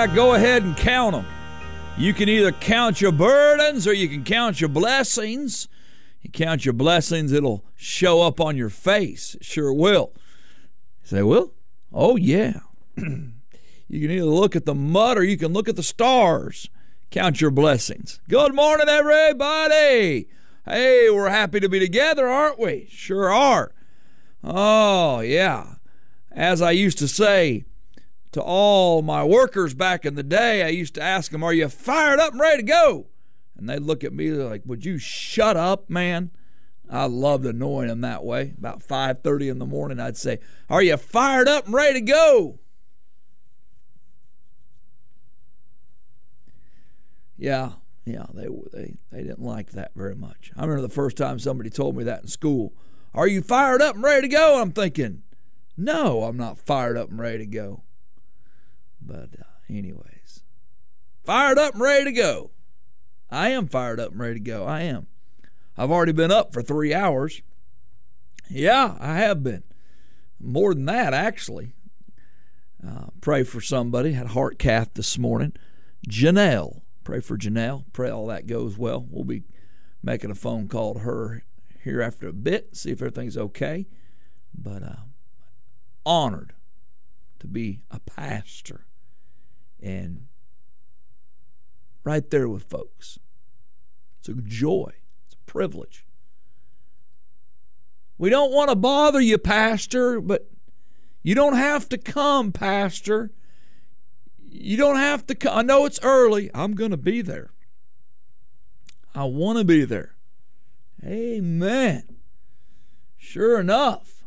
Yeah, go ahead and count them. You can either count your burdens or you can count your blessings. You count your blessings, it'll show up on your face. It sure will. You say, well, oh yeah. You can either look at the mud or you can look at the stars. Count your blessings. Good morning, everybody. Hey, we're happy to be together, aren't we? Sure are. Oh, yeah. As I used to say to all my workers back in the day, I used to ask them, are you fired up and ready to go? And they'd look at me like, would you shut up, man? I loved annoying them that way. About 5:30 in the morning, I'd say, are you fired up and ready to go? Yeah, they didn't like that very much. I remember the first time somebody told me that in school. Are you fired up and ready to go? I'm thinking, no, I'm not fired up and ready to go. But anyways, fired up and ready to go. I am fired up and ready to go. I am. I've already been up for 3 hours. Yeah, I have been. More than that, actually. Pray for somebody. Had a heart cath this morning. Janelle. Pray for Janelle. Pray all that goes well. We'll be making a phone call to her here after a bit, see if everything's okay. But honored to be a pastor and right there with folks. It's a joy. It's a privilege. We don't want to bother you, Pastor, but you don't have to come, Pastor. You don't have to come. I know it's early. I'm going to be there. I want to be there. Amen. Sure enough.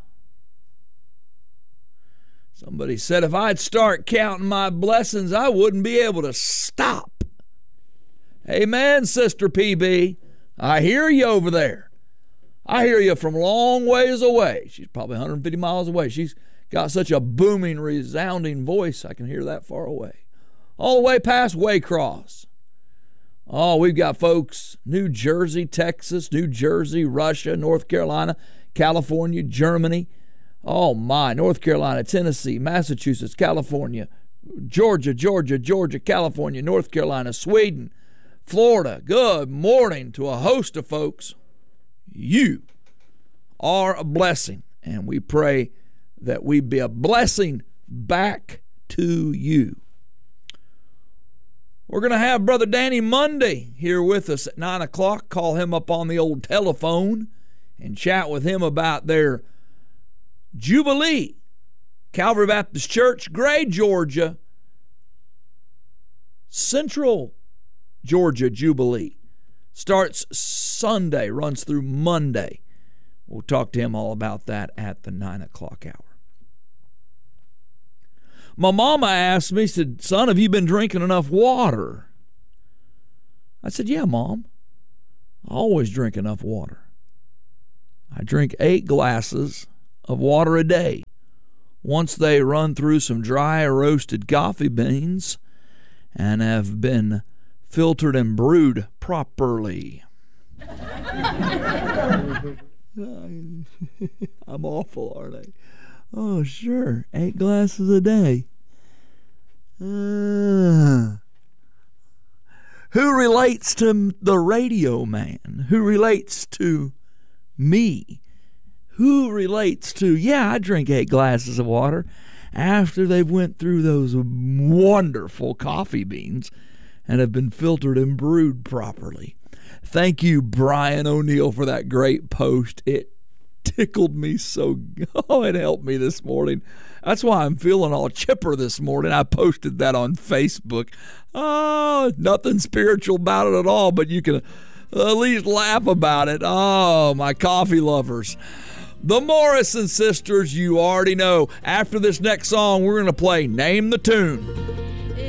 Somebody said if I'd start counting my blessings, I wouldn't be able to stop. Amen, Sister PB. I hear you over there. I hear you from long ways away. She's probably 150 miles away. She's got such a booming, resounding voice, I can hear that far away. All the way past Waycross. Oh, we've got folks, New Jersey, Texas, New Jersey, Russia, North Carolina, California, Germany. Oh my, North Carolina, Tennessee, Massachusetts, California, Georgia, California, North Carolina, Sweden, Florida. Good morning to a host of folks. You are a blessing, and we pray that we be a blessing back to you. We're going to have Brother Danny Monday here with us at 9 o'clock. Call him up on the old telephone and chat with him about their Jubilee. Calvary Baptist Church, Gray, Georgia, Central Georgia Jubilee. Starts Sunday, runs through Monday. We'll talk to him all about that at the 9 o'clock hour. My mama asked me, said, son, have you been drinking enough water? I said, yeah, Mom. I always drink enough water. I drink 8 glasses of water a day. Once they run through some dry roasted coffee beans and have been filtered and brewed properly. I'm awful, aren't I? Oh, sure. 8 glasses a day. Who relates to the radio man? Who relates to me? Who relates to, yeah, I drink 8 glasses of water after they've went through those wonderful coffee beans and have been filtered and brewed properly. Thank you, Brian O'Neill, for that great post. It tickled me so, it helped me this morning. That's why I'm feeling all chipper this morning. I posted that on Facebook. Oh, nothing spiritual about it at all, but you can at least laugh about it. Oh, my coffee lovers. The Morrison Sisters, you already know. After this next song, we're going to play Name the Tune.